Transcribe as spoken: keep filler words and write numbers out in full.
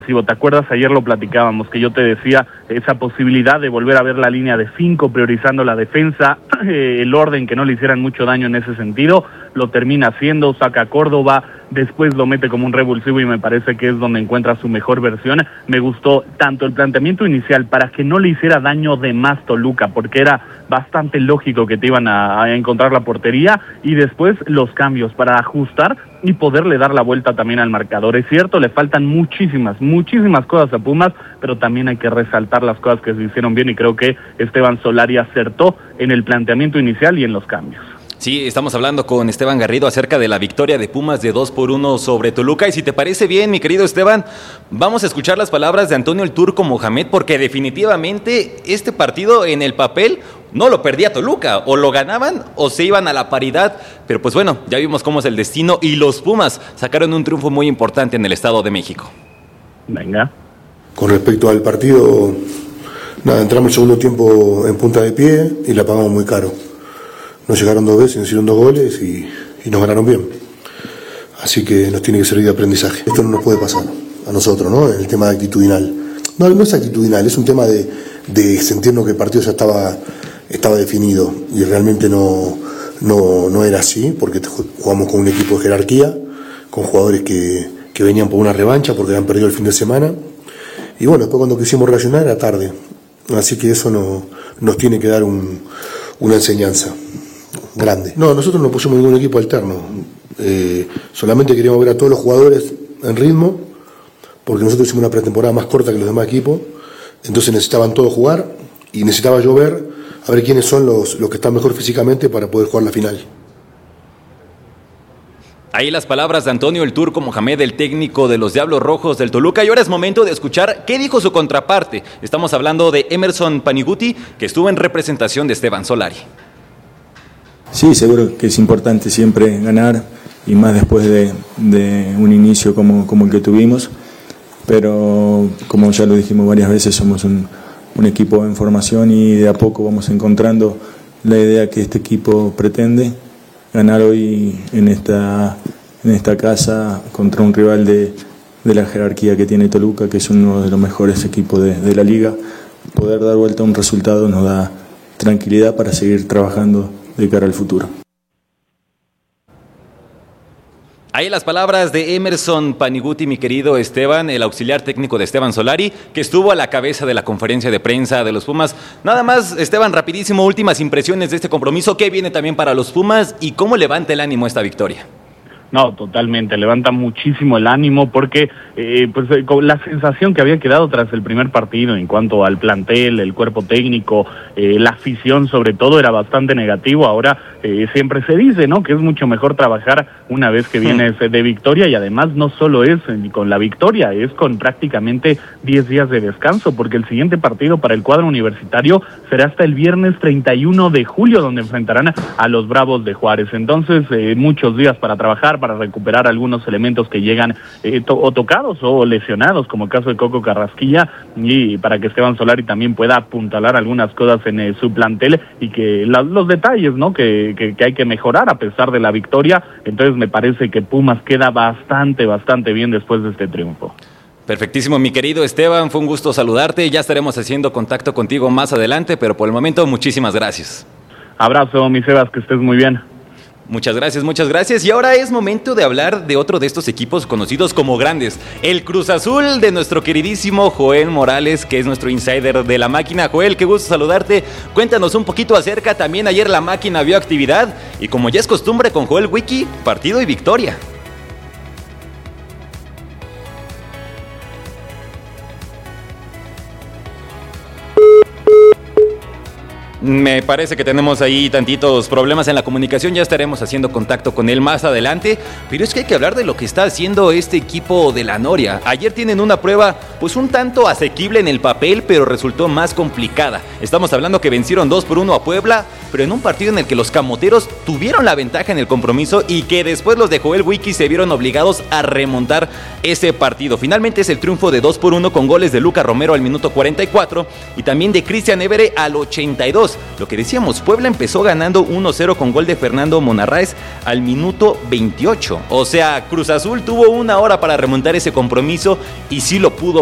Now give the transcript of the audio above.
¿Te acuerdas? Ayer lo platicábamos, que yo te decía esa posibilidad de volver a ver la línea de cinco, priorizando la defensa, eh, el orden, que no le hicieran mucho daño en ese sentido, lo termina haciendo, saca a Córdoba, después lo mete como un revulsivo y me parece que es donde encuentra su mejor versión. Me gustó tanto el planteamiento inicial para que no le hiciera daño de más Toluca, porque era bastante lógico que te iban a, a encontrar la portería, y después los cambios para ajustar y poderle dar la vuelta también al marcador. Es cierto, le faltan muchísimas, muchísimas cosas a Pumas, pero también hay que resaltar las cosas que se hicieron bien, y creo que Esteban Solari acertó en el planteamiento inicial y en los cambios. Sí, estamos hablando con Esteban Garrido acerca de la victoria de Pumas de dos por uno sobre Toluca, y si te parece bien, mi querido Esteban, vamos a escuchar las palabras de Antonio el Turco Mohamed, porque definitivamente este partido en el papel no lo perdía Toluca, o lo ganaban o se iban a la paridad, pero pues bueno, ya vimos cómo es el destino, y los Pumas sacaron un triunfo muy importante en el Estado de México. Venga. Con respecto al partido, nada, entramos el segundo tiempo en punta de pie y la pagamos muy caro. Nos llegaron dos veces, nos hicieron dos goles y, y nos ganaron bien. Así que nos tiene que servir de aprendizaje. Esto no nos puede pasar a nosotros, ¿no? El tema actitudinal. No, no es actitudinal, es un tema de, de sentirnos que el partido ya estaba, estaba definido, y realmente no, no, no era así, porque jugamos con un equipo de jerarquía, con jugadores que, que venían por una revancha porque habían perdido el fin de semana. Y bueno, después cuando quisimos reaccionar era tarde. Así que eso no, nos tiene que dar un, una enseñanza grande. No, nosotros no pusimos ningún equipo alterno. Eh, solamente queríamos ver a todos los jugadores en ritmo, porque nosotros hicimos una pretemporada más corta que los demás equipos, entonces necesitaban todos jugar, y necesitaba yo ver a ver quiénes son los, los que están mejor físicamente para poder jugar la final. Ahí las palabras de Antonio el Turco Mohamed, el técnico de los Diablos Rojos del Toluca, y ahora es momento de escuchar qué dijo su contraparte. Estamos hablando de Emerson Paniguti, que estuvo en representación de Esteban Solari. Sí, seguro que es importante siempre ganar, y más después de, de un inicio como, como el que tuvimos, pero como ya lo dijimos varias veces, somos un, un equipo en formación, y de a poco vamos encontrando la idea que este equipo pretende, ganar hoy en esta, en esta casa contra un rival de, de la jerarquía que tiene Toluca, que es uno de los mejores equipos de, de la liga. Poder dar vuelta a un resultado nos da tranquilidad para seguir trabajando de cara al futuro. Ahí las palabras de Emerson Paniguti, mi querido Esteban, el auxiliar técnico de Esteban Solari, que estuvo a la cabeza de la conferencia de prensa de los Pumas. Nada más, Esteban, rapidísimo, últimas impresiones de este compromiso. ¿Qué viene también para los Pumas y cómo levanta el ánimo esta victoria? No, totalmente, levanta muchísimo el ánimo, porque eh, pues la sensación que había quedado tras el primer partido en cuanto al plantel, el cuerpo técnico, eh, la afición sobre todo, era bastante negativo. Ahora eh, siempre se dice, ¿no?, que es mucho mejor trabajar una vez que vienes hmm. de victoria, y además no solo es con la victoria, es con prácticamente diez días de descanso, porque el siguiente partido para el cuadro universitario será hasta el viernes treinta y uno de julio, donde enfrentarán a los Bravos de Juárez. Entonces, eh, muchos días para trabajar, para recuperar algunos elementos que llegan eh, to- o tocados o lesionados, como el caso de Coco Carrasquilla, y para que Esteban Solari también pueda apuntalar algunas cosas en eh, su plantel, y que la, los detalles, ¿no?, que, que, que hay que mejorar a pesar de la victoria. Entonces me parece que Pumas queda bastante, bastante bien después de este triunfo. Perfectísimo, mi querido Esteban, fue un gusto saludarte. Ya estaremos haciendo contacto contigo más adelante, pero por el momento muchísimas gracias. Abrazo, mi Sebas, que estés muy bien. Muchas gracias, muchas gracias. Y ahora es momento de hablar de otro de estos equipos conocidos como grandes, el Cruz Azul de nuestro queridísimo Joel Morales, que es nuestro insider de la máquina. Joel, qué gusto saludarte. Cuéntanos un poquito acerca. También ayer la máquina vio actividad, y como ya es costumbre con Joel Wiki, partido y victoria. Me parece que tenemos ahí tantitos problemas en la comunicación, ya estaremos haciendo contacto con él más adelante, pero es que hay que hablar de lo que está haciendo este equipo de la Noria. Ayer tienen una prueba pues un tanto asequible en el papel, pero resultó más complicada. Estamos hablando que vencieron dos por uno a Puebla, pero en un partido en el que los camoteros tuvieron la ventaja en el compromiso, y que después los de Joel Wiki se vieron obligados a remontar ese partido. Finalmente es el triunfo de dos por uno con goles de Luca Romero al minuto cuarenta y cuatro y también de Cristian Évere al ochenta y dos. dos. Lo que decíamos, Puebla empezó ganando uno cero con gol de Fernando Monarráez al minuto veintiocho. O sea, Cruz Azul tuvo una hora para remontar ese compromiso y sí lo pudo